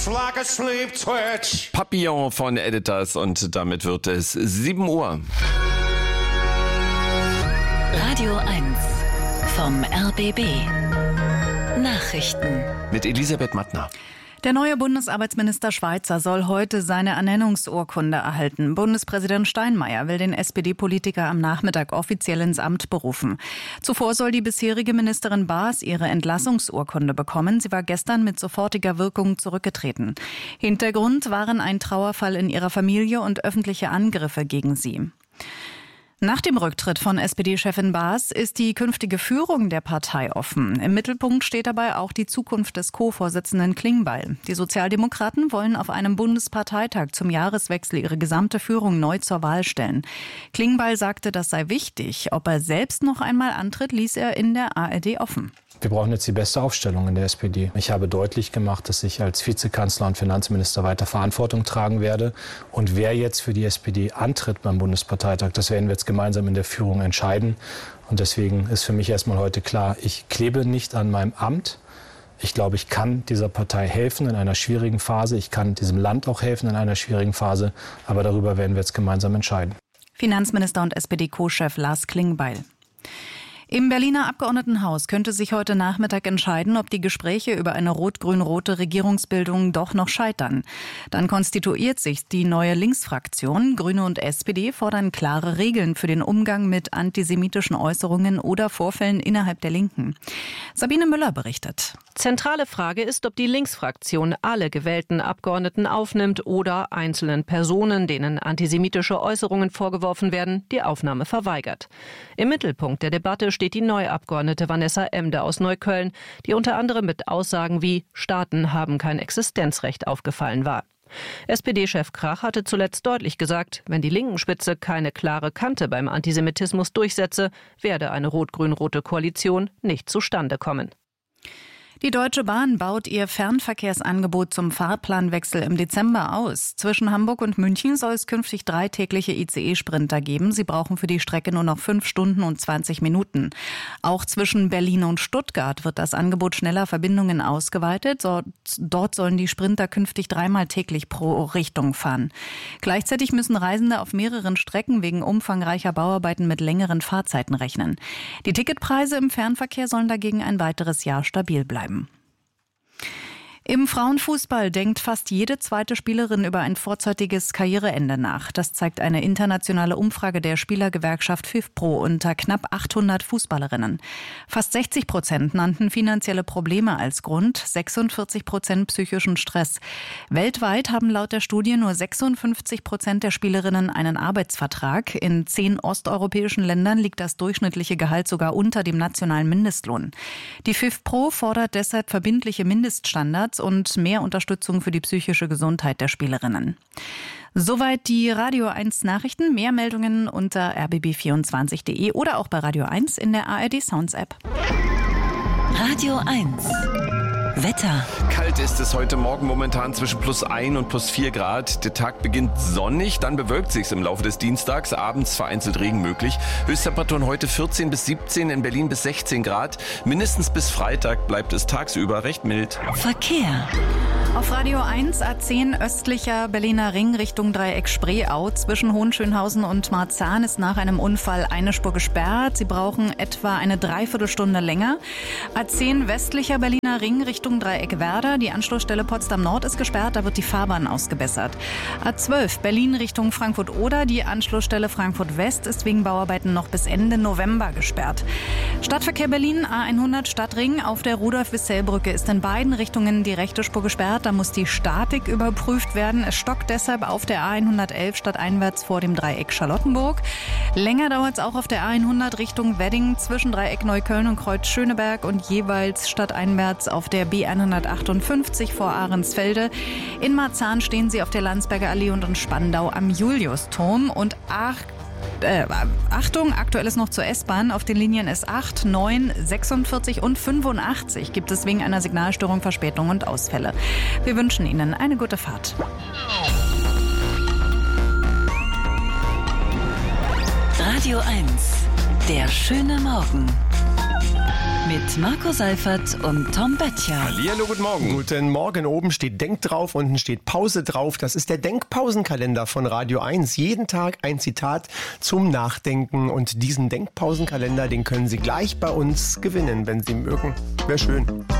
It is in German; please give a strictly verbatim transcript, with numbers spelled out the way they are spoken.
like a sleep twitch. Papillon von Editors und damit wird es sieben Uhr. Radio eins vom R B B. Nachrichten. Mit Elisabeth Mattner. Der neue Bundesarbeitsminister Schweizer soll heute seine Ernennungsurkunde erhalten. Bundespräsident Steinmeier will den S P D-Politiker am Nachmittag offiziell ins Amt berufen. Zuvor soll die bisherige Ministerin Baas ihre Entlassungsurkunde bekommen. Sie war gestern mit sofortiger Wirkung zurückgetreten. Hintergrund waren ein Trauerfall in ihrer Familie und öffentliche Angriffe gegen sie. Nach dem Rücktritt von S P D-Chefin Baas ist die künftige Führung der Partei offen. Im Mittelpunkt steht dabei auch die Zukunft des Co-Vorsitzenden Klingbeil. Die Sozialdemokraten wollen auf einem Bundesparteitag zum Jahreswechsel ihre gesamte Führung neu zur Wahl stellen. Klingbeil sagte, das sei wichtig. Ob er selbst noch einmal antritt, ließ er in der A R D offen. Wir brauchen jetzt die beste Aufstellung in der S P D. Ich habe deutlich gemacht, dass ich als Vizekanzler und Finanzminister weiter Verantwortung tragen werde. Und wer jetzt für die S P D antritt beim Bundesparteitag, das werden wir jetzt gemeinsam in der Führung entscheiden. Und deswegen ist für mich erstmal heute klar, ich klebe nicht an meinem Amt. Ich glaube, ich kann dieser Partei helfen in einer schwierigen Phase. Ich kann diesem Land auch helfen in einer schwierigen Phase. Aber darüber werden wir jetzt gemeinsam entscheiden. Finanzminister und S P D-Co-Chef Lars Klingbeil. Im Berliner Abgeordnetenhaus könnte sich heute Nachmittag entscheiden, ob die Gespräche über eine rot-grün-rote Regierungsbildung doch noch scheitern. Dann konstituiert sich die neue Linksfraktion. Grüne und S P D fordern klare Regeln für den Umgang mit antisemitischen Äußerungen oder Vorfällen innerhalb der Linken. Sabine Müller berichtet. Zentrale Frage ist, ob die Linksfraktion alle gewählten Abgeordneten aufnimmt oder einzelnen Personen, denen antisemitische Äußerungen vorgeworfen werden, die Aufnahme verweigert. Im Mittelpunkt der Debatte steht die Neuabgeordnete Vanessa Emde aus Neukölln, die unter anderem mit Aussagen wie Staaten haben kein Existenzrecht aufgefallen war. S P D-Chef Krach hatte zuletzt deutlich gesagt, wenn die Linkenspitze keine klare Kante beim Antisemitismus durchsetze, werde eine rot-grün-rote Koalition nicht zustande kommen. Die Deutsche Bahn baut ihr Fernverkehrsangebot zum Fahrplanwechsel im Dezember aus. Zwischen Hamburg und München soll es künftig drei tägliche I C E-Sprinter geben. Sie brauchen für die Strecke nur noch fünf Stunden und zwanzig Minuten. Auch zwischen Berlin und Stuttgart wird das Angebot schneller Verbindungen ausgeweitet. Dort sollen die Sprinter künftig dreimal täglich pro Richtung fahren. Gleichzeitig müssen Reisende auf mehreren Strecken wegen umfangreicher Bauarbeiten mit längeren Fahrzeiten rechnen. Die Ticketpreise im Fernverkehr sollen dagegen ein weiteres Jahr stabil bleiben. Im Frauenfußball denkt fast jede zweite Spielerin über ein vorzeitiges Karriereende nach. Das zeigt eine internationale Umfrage der Spielergewerkschaft FIFPro unter knapp achthundert Fußballerinnen. Fast sechzig Prozent nannten finanzielle Probleme als Grund, sechsundvierzig Prozent psychischen Stress. Weltweit haben laut der Studie nur sechsundfünfzig Prozent der Spielerinnen einen Arbeitsvertrag. In zehn osteuropäischen Ländern liegt das durchschnittliche Gehalt sogar unter dem nationalen Mindestlohn. Die FIFPro fordert deshalb verbindliche Mindeststandards und mehr Unterstützung für die psychische Gesundheit der Spielerinnen. Soweit die Radio eins Nachrichten. Mehr Meldungen unter r b b vierundzwanzig punkt d e oder auch bei Radio eins in der A R D Sounds App. Radio eins. Wetter. Kalt ist es heute Morgen momentan zwischen plus ein und plus vier Grad. Der Tag beginnt sonnig, dann bewölkt sich's im Laufe des Dienstags. Abends vereinzelt Regen möglich. Höchsttemperaturen heute vierzehn bis siebzehn, in Berlin bis sechzehn Grad. Mindestens bis Freitag bleibt es tagsüber recht mild. Verkehr. Auf Radio eins A zehn östlicher Berliner Ring Richtung Dreieck Spreeau. Zwischen Hohenschönhausen und Marzahn ist nach einem Unfall eine Spur gesperrt. Sie brauchen etwa eine Dreiviertelstunde länger. A zehn westlicher Berliner Ring Richtung Dreieck Werder. Die Anschlussstelle Potsdam Nord ist gesperrt, da wird die Fahrbahn ausgebessert. A zwölf Berlin Richtung Frankfurt-Oder. Die Anschlussstelle Frankfurt West ist wegen Bauarbeiten noch bis Ende November gesperrt. Stadtverkehr Berlin A hundert Stadtring. Auf der Rudolf-Wissell-Brücke ist in beiden Richtungen die rechte Spur gesperrt. Da muss die Statik überprüft werden. Es stockt deshalb auf der A hundertelf stadteinwärts vor dem Dreieck Charlottenburg. Länger dauert es auch auf der A hundert Richtung Wedding zwischen Dreieck Neukölln und Kreuz Schöneberg und jeweils stadteinwärts auf der B hundertachtundfünfzig vor Ahrensfelde. In Marzahn stehen sie auf der Landsberger Allee und in Spandau am Juliusturm. Und ach, äh, Achtung, aktuell ist noch zur S-Bahn. Auf den Linien S acht, neun, sechsundvierzig und fünfundachtzig gibt es wegen einer Signalstörung Verspätungen und Ausfälle. Wir wünschen Ihnen eine gute Fahrt. Radio eins. Der schöne Morgen. Mit Marco Seifert und Tom Böttcher. Hallihallo, guten Morgen. Guten Morgen. Oben steht Denk drauf, unten steht Pause drauf. Das ist der Denkpausenkalender von Radio eins. Jeden Tag ein Zitat zum Nachdenken. Und diesen Denkpausenkalender, den können Sie gleich bei uns gewinnen, wenn Sie mögen. Wäre schön.